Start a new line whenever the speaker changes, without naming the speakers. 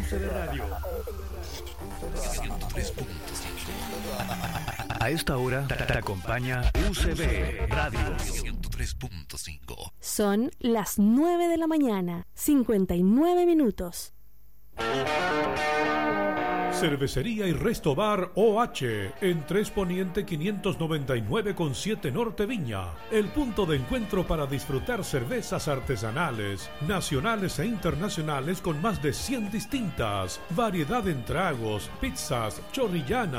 Ponce de Radio.
103.5.
A esta hora te acompaña UCB Radio
103.5.
Son las 9 de la mañana, 59 minutos.
Cervecería y Resto Bar OH en 3 Poniente 599 con 7 Norte Viña. El punto de encuentro para disfrutar cervezas artesanales, nacionales e internacionales con más de 100 distintas. Variedad en tragos, pizzas, chorrillana,